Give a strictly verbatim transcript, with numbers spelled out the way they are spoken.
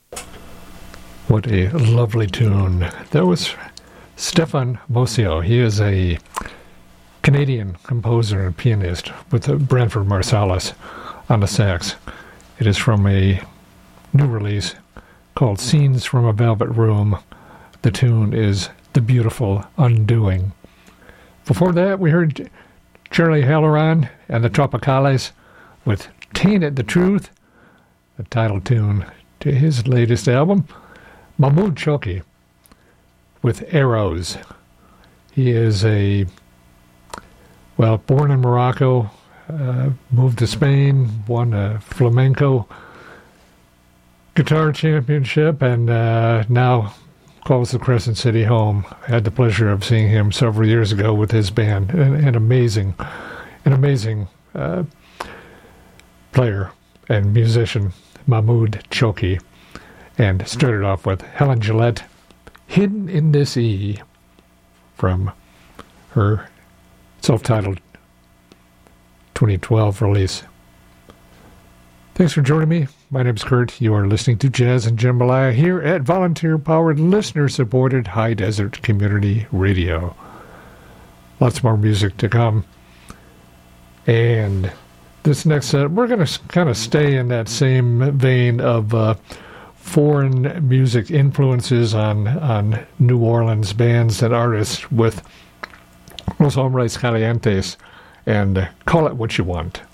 What a lovely tune. That was Stefan Mosio. He is a Canadian composer and pianist with Branford Marsalis on the sax. It is from a new release called Scenes from a Velvet Room. The tune is The Beautiful Undoing. Before that, we heard Charlie Halloran and the Tropicales with Tainted the Truth, the title tune to his latest album. Mahmoud Chokri with Arrows. He is a, well, born in Morocco, uh, moved to Spain, won a flamenco guitar championship, and uh, now calls the Crescent City home. I had the pleasure of seeing him several years ago with his band. An, an amazing, an amazing uh, player and musician, Mahmoud Chokri. And started off with Helen Gillette, Hidden in This E, from her self-titled twenty twelve release. Thanks for joining me. My name's Kurt. You are listening to Jazz and Jambalaya here at volunteer-powered, listener-supported High Desert Community Radio. Lots more music to come. And this next set, we're going to kind of stay in that same vein of uh, foreign music influences on, on New Orleans bands and artists with Los Hombres Calientes and uh, Call It What You Want.